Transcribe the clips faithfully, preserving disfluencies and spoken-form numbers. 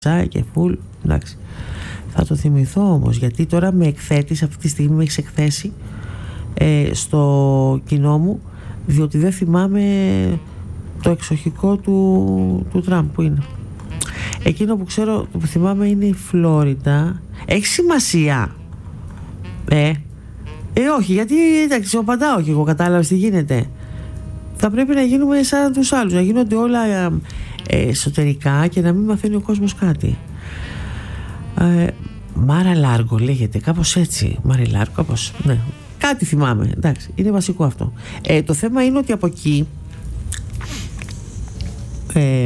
και φουλ, εντάξει. Θα το θυμηθώ όμως, γιατί τώρα με εκθέτεις, αυτή τη στιγμή με έχεις εκθέσει ε, στο κοινό μου, διότι δεν θυμάμαι το εξοχικό του, του Τραμπ που είναι. Εκείνο που ξέρω, που θυμάμαι είναι η Φλόριντα. Έχει σημασία. Ε, ε όχι, γιατί εντάξει, απαντάω και εγώ, κατάλαβες τι γίνεται. Θα πρέπει να γίνουμε σαν τους άλλους, να γίνονται όλα ε, ε, εσωτερικά και να μην μαθαίνει ο κόσμος κάτι. Ε, Μάρα Λάργο λέγεται, κάπως έτσι. Μάρα Λάργο, κάπως, ναι. Κάτι θυμάμαι, εντάξει, είναι βασικό αυτό. Ε, το θέμα είναι ότι από εκεί ε,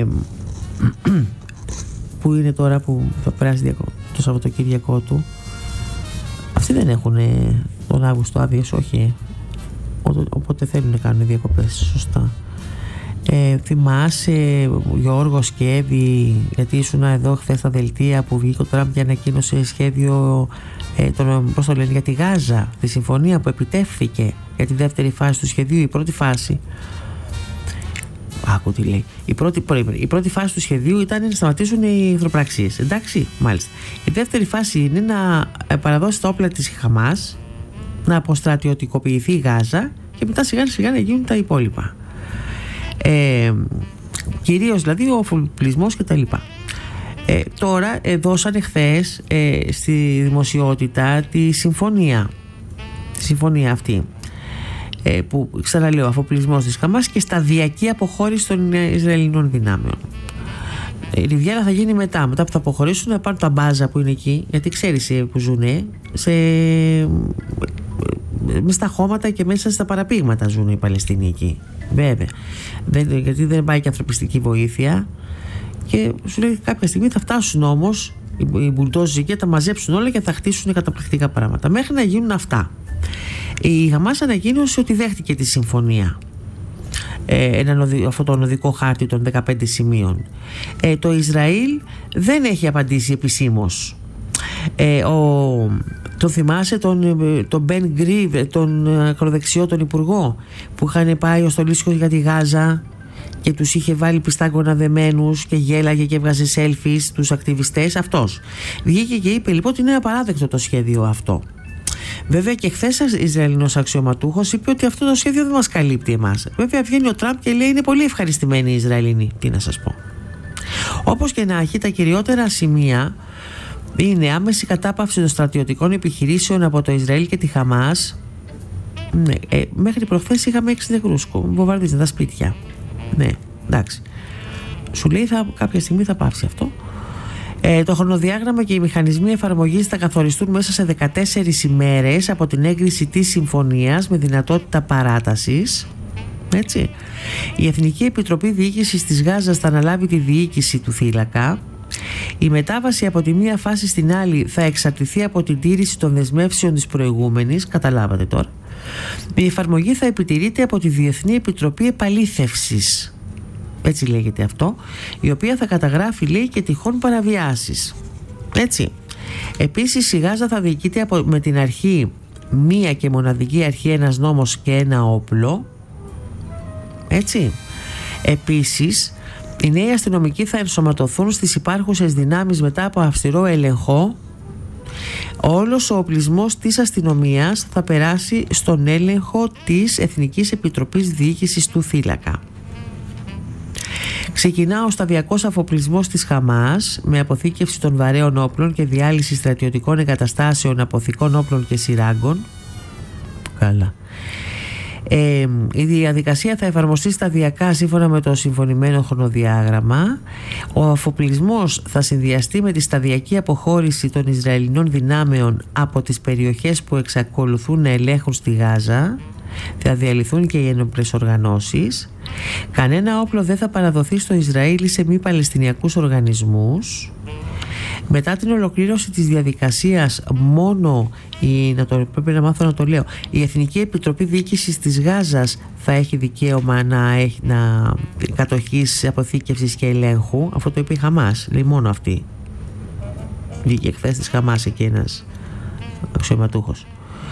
που είναι τώρα που θα περάσει το Σαββατοκύριακό του, αυτοί δεν έχουν τον Αύγουστο άδειες, όχι, οπότε θέλουν να κάνουν διακοπές, σωστά. Ε, θυμάσαι, Γιώργο και Εύη, γιατί ήσουν εδώ χθες στα δελτία που βγήκε ο Τραμπ και ανακοίνωσε σχέδιο ε, τον, πώς το λένε, για τη Γάζα, τη συμφωνία που επιτεύχθηκε για τη δεύτερη φάση του σχεδίου. Η πρώτη φάση, άκου τι λέει, η πρώτη, η πρώτη φάση του σχεδίου ήταν να σταματήσουν οι εχθροπραξίες, εντάξει, μάλιστα. Η δεύτερη φάση είναι να παραδώσει τα όπλα της Χαμάς, να αποστρατιωτικοποιηθεί η Γάζα και μετά σιγά σιγά να γίνουν τα υπόλοιπα. Ε, κυρίως δηλαδή ο αφοπλισμός και τα λοιπά. Ε, τώρα ε, δώσανε χθες ε, στη δημοσιότητα τη συμφωνία τη συμφωνία αυτή ε, που ξαναλέω, αφοπλισμός της Χαμάς και σταδιακή αποχώρηση των Ισραηλινών δυνάμεων. Η Ριβιέρα θα γίνει μετά, μετά που θα αποχωρήσουν, να πάρουν τα μπάζα που είναι εκεί, γιατί ξέρεις που ζουνε σε... μέσα στα χώματα και μέσα στα παραπήγματα ζουν οι Παλαιστίνοι εκεί. Βέβαια. Δεν, γιατί δεν πάει και ανθρωπιστική βοήθεια. Και σου λέει κάποια στιγμή θα φτάσουν όμως οι μπουλντόζοι και τα μαζέψουν όλα και θα χτίσουν καταπληκτικά πράγματα. Μέχρι να γίνουν αυτά. Η Χαμάς ανακοίνωσε ότι δέχτηκε τη συμφωνία. Ε, έναν, αυτό τον οδικό χάρτη των δεκαπέντε σημείων. Ε, το Ισραήλ δεν έχει απαντήσει επισήμως. Ε, ο, τον θυμάσαι τον, τον Μπεν Γκρίβ, τον ακροδεξιό, τον υπουργό που είχαν πάει ο Στολίσκος για τη Γάζα και τους είχε βάλει πιστάγκωνα δεμένους και γέλαγε και έβγαζε selfies τους ακτιβιστές. Αυτός βγήκε και είπε λοιπόν ότι είναι απαράδεκτο το σχέδιο αυτό. Βέβαια και χθες ο Ισραηλινός αξιωματούχος είπε ότι αυτό το σχέδιο δεν μας καλύπτει εμάς. Βέβαια βγαίνει ο Τραμπ και λέει είναι πολύ ευχαριστημένοι οι Ισραηλινοί. Τι να σας πω. Όπως και να έχει, τα κυριότερα σημεία είναι άμεση κατάπαυση των στρατιωτικών επιχειρήσεων από το Ισραήλ και τη Χαμάς. Ναι, ε, μέχρι προχθές είχαμε έξι νεκρούς, βομβαρδίζαν τα σπίτια. Ναι, εντάξει. Σου λέει θα, κάποια στιγμή θα πάψει αυτό. Ε, το χρονοδιάγραμμα και οι μηχανισμοί εφαρμογής θα καθοριστούν μέσα σε δεκατέσσερις ημέρες από την έγκριση της συμφωνίας με δυνατότητα παράτασης. Έτσι. Η Εθνική Επιτροπή Διοίκησης της Γάζας θα αναλάβει τη διοίκηση του θύλακα. Η μετάβαση από τη μία φάση στην άλλη θα εξαρτηθεί από την τήρηση των δεσμεύσεων της προηγούμενης, καταλάβατε τώρα. Η εφαρμογή θα επιτηρείται από τη Διεθνή Επιτροπή Επαλήθευσης, έτσι λέγεται αυτό, η οποία θα καταγράφει, λέει, και τυχόν παραβιάσεις. Έτσι. Επίσης η Γάζα θα διοικείται από, με την αρχή μία και μοναδική αρχή, ένας νόμος και ένα όπλο. Έτσι. Επίσης οι νέοι αστυνομικοί θα ενσωματωθούν στις υπάρχουσες δυνάμεις μετά από αυστηρό έλεγχο. Όλος ο οπλισμός της αστυνομίας θα περάσει στον έλεγχο της Εθνικής Επιτροπής Διοίκησης του θύλακα. Ξεκινά ο σταδιακός αφοπλισμός της Χαμάς με αποθήκευση των βαρέων όπλων και διάλυση στρατιωτικών εγκαταστάσεων, αποθηκών όπλων και σειράγκων. Καλά. Ε, η διαδικασία θα εφαρμοστεί σταδιακά σύμφωνα με το συμφωνημένο χρονοδιάγραμμα. Ο αφοπλισμός θα συνδυαστεί με τη σταδιακή αποχώρηση των Ισραηλινών δυνάμεων από τις περιοχές που εξακολουθούν να ελέγχουν στη Γάζα. Θα διαλυθούν και οι ένοπλες οργανώσεις. Κανένα όπλο δεν θα παραδοθεί στο Ισραήλ σε μη παλαιστινιακούς οργανισμούς. Μετά την ολοκλήρωση της διαδικασίας, μόνο η, να το, πρέπει να μάθω να το λέω, η Εθνική Επιτροπή Διοίκησης της Γάζας θα έχει δικαίωμα να έχει να, κατοχής, αποθήκευσης και ελέγχου. Αυτό το είπε η Χαμάς, λέει μόνο αυτή. Βγήκε χθες της Χαμάς εκεί ένας αξιωματούχος.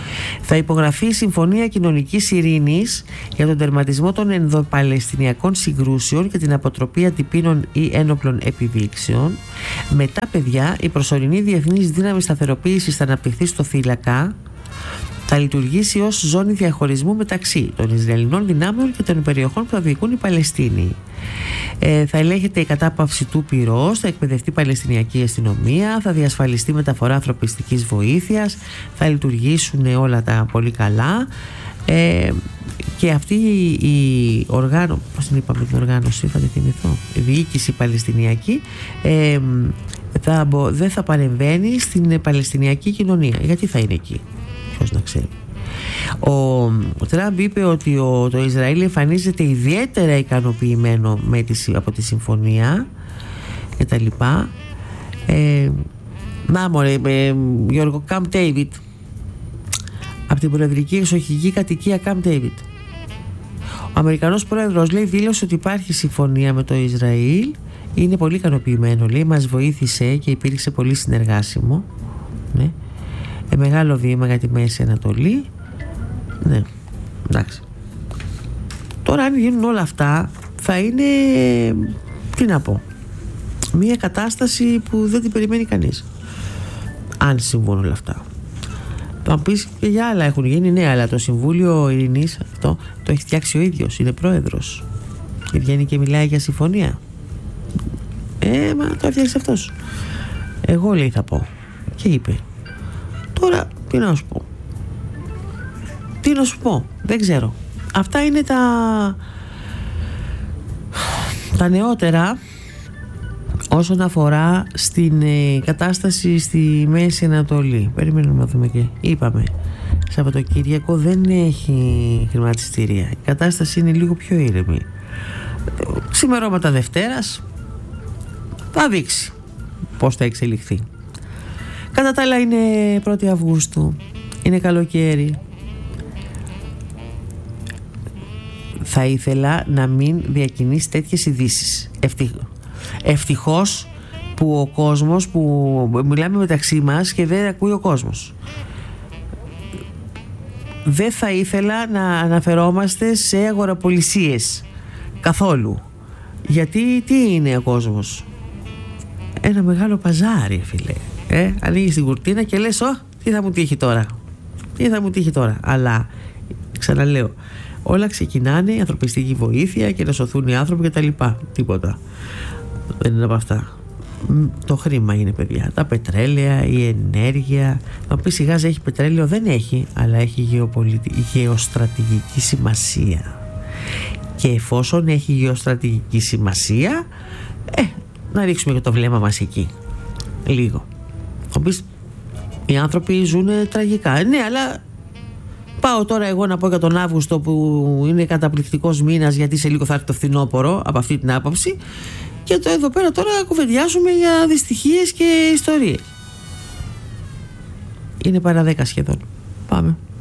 Θα υπογραφεί η Συμφωνία Κοινωνικής Ειρήνης για τον τερματισμό των ενδοπαλαιστινιακών συγκρούσεων και την αποτροπή αντιπίνων ή ένοπλων επιδείξεων. Μετά, παιδιά, η προσωρινή διεθνής δύναμη σταθεροποίησης θα αναπτυχθεί στο θύλακα. Θα λειτουργήσει ως ζώνη διαχωρισμού μεταξύ των Ισραηλινών δυνάμεων και των περιοχών που θα διοικούν οι Παλαιστίνοι. Ε, θα ελέγχεται η κατάπαυση του πυρός, θα εκπαιδευτεί η Παλαιστινιακή αστυνομία, θα διασφαλιστεί μεταφορά ανθρωπιστικής βοήθειας, θα λειτουργήσουν όλα τα πολύ καλά. Ε, και αυτή η οργάνωση, πώς την είπαμε την οργάνωση, θα τη θυμηθώ, η διοίκηση Παλαιστινιακή, ε, θα, δεν θα παρεμβαίνει στην Παλαιστινιακή κοινωνία. Γιατί θα είναι εκεί? Ποιος να ξέρει. Ο, ο Τραμπ είπε ότι ο, το Ισραήλ εμφανίζεται ιδιαίτερα ικανοποιημένο με τη, από τη συμφωνία και τα λοιπά. Ε, να μωρέ, ε, Γιώργο, Camp David, από την προεδρική εξοχική κατοικία Camp David. Ο Αμερικανός πρόεδρος, λέει, δήλωσε ότι υπάρχει συμφωνία με το Ισραήλ. Είναι πολύ ικανοποιημένο, λέει, μας βοήθησε και υπήρξε πολύ συνεργάσιμο. Ναι. Ε, μεγάλο βήμα για τη Μέση Ανατολή. Ναι, εντάξει. Τώρα αν γίνουν όλα αυτά θα είναι, τι να πω, μια κατάσταση που δεν την περιμένει κανείς. Αν συμβούν όλα αυτά. Θα μου πεις και για άλλα έχουν γίνει, ναι, αλλά το Συμβούλιο Ειρηνής αυτό το έχει φτιάξει ο ίδιος, είναι πρόεδρος και βγαίνει και μιλάει για συμφωνία. Ε, μα το έφτιαξε αυτός. Εγώ, λέει, θα πω. Και είπε. Τώρα τι να σου πω, τι να σου πω, δεν ξέρω. Αυτά είναι τα τα νεότερα όσον αφορά στην ε, κατάσταση στη Μέση Ανατολή. Περιμένουμε να δούμε και είπαμε Σαββατοκύριακο δεν έχει χρηματιστήρια, η κατάσταση είναι λίγο πιο ήρεμη. Ξημερώματα Δευτέρας θα δείξει πώς θα εξελιχθεί. Κατά τα άλλα είναι πρώτη Αυγούστου, είναι καλοκαίρι. Θα ήθελα να μην διακινείς τέτοιες ειδήσεις. Ευτυχ... Ευτυχώς που ο κόσμος, που μιλάμε μεταξύ μας και δεν ακούει ο κόσμος. Δεν θα ήθελα να αναφερόμαστε σε αγοραπολισίες καθόλου. Γιατί τι είναι ο κόσμος? Ένα μεγάλο παζάρι, φίλε. Ε, ανοίγεις την κουρτίνα και λες, «Ω, τι θα μου τύχει τώρα, τι θα μου τύχει τώρα». Αλλά, ξαναλέω, όλα ξεκινάνε, η ανθρωπιστική βοήθεια και να σωθούν οι άνθρωποι και τα λοιπά. Τίποτα δεν είναι από αυτά. Το χρήμα είναι, παιδιά, τα πετρέλαια, η ενέργεια. Θα πει η Γάζα έχει πετρέλαιο? Δεν έχει, αλλά έχει γεωπολιτι... γεωστρατηγική σημασία. Και εφόσον έχει γεωστρατηγική σημασία, ε, να ρίξουμε και το βλέμμα μας εκεί λίγο. Θα πεις, οι άνθρωποι ζουν τραγικά. Ναι, αλλά πάω τώρα εγώ να πω για τον Αύγουστο που είναι καταπληκτικός μήνας, γιατί σε λίγο θα έρθει το φθινόπωρο από αυτή την άποψη, και το εδώ πέρα τώρα κουβεντιάσουμε για δυστυχίες και ιστορίες. Είναι παρά δέκα σχεδόν. Πάμε.